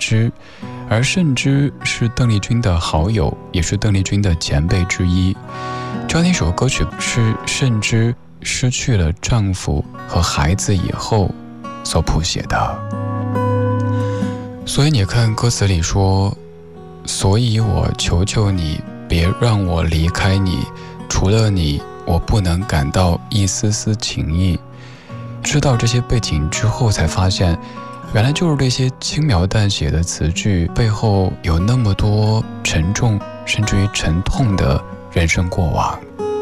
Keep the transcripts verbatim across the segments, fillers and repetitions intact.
之，而慎之是邓丽君的好友，也是邓丽君的前辈之一。这样一首歌曲是慎之失去了丈夫和孩子以后所谱写的。所以你看歌词里说，所以我求求你别让我离开你，除了你我不能感到一丝丝情意。知道这些背景之后才发现，原来就是这些轻描淡写的词句背后有那么多沉重甚至于沉痛的人生过往。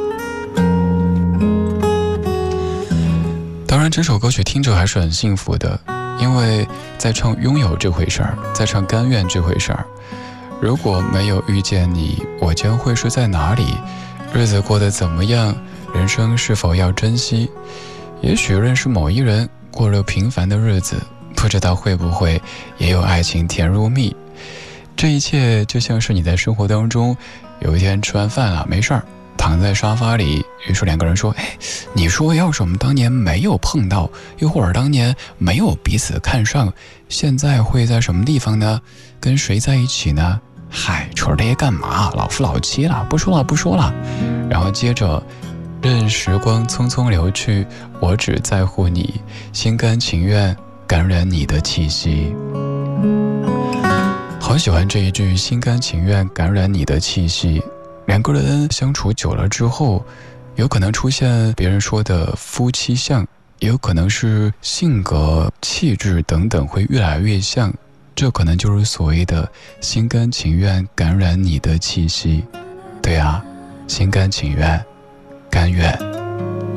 当然整首歌曲听着还是很幸福的，因为在唱拥有这回事儿，在唱甘愿这回事儿。如果没有遇见你，我将会是在哪里？日子过得怎么样？人生是否要珍惜？也许认识某一人，过了平凡的日子，不知道会不会也有爱情甜如蜜。这一切就像是你在生活当中，有一天吃完饭了，没事儿，躺在沙发里，于是两个人说，哎，你说要是我们当年没有碰到，又或者当年没有彼此看上，现在会在什么地方呢？跟谁在一起呢？嗨，扯这些干嘛？老夫老妻了，不说了不说了。然后接着，任时光匆匆流去，我只在乎你，心甘情愿感染你的气息。好喜欢这一句，心甘情愿感染你的气息。两个人相处久了之后，有可能出现别人说的夫妻相，也有可能是性格气质等等会越来越像，这可能就是所谓的心甘情愿感染你的气息。对啊，心甘情愿，甘愿。